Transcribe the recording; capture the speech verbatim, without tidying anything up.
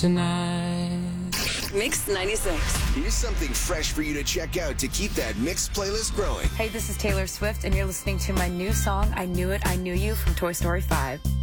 tonight. Mix ninety-six. Here's something fresh for you to check out to keep that Mix playlist growing. Hey, this is Taylor Swift, and you're listening to my new song, I Knew It, I Knew You, from Toy Story five.